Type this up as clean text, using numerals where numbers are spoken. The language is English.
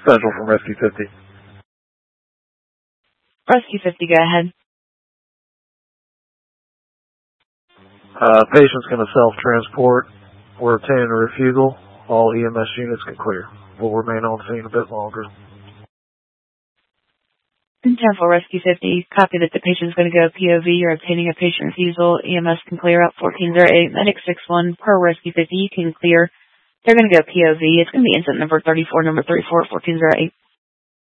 Central from Rescue 50. Rescue 50, go ahead. Patient's going to self-transport. We're obtaining a refusal. All EMS units can clear. We'll remain on scene a bit longer. Central Rescue 50, copy that the patient's going to go POV. You're obtaining a patient refusal. EMS can clear up 1408. Medic 61 per Rescue 50, you can clear. They're going to go POV. It's going to be incident number 34, number 34, 1408.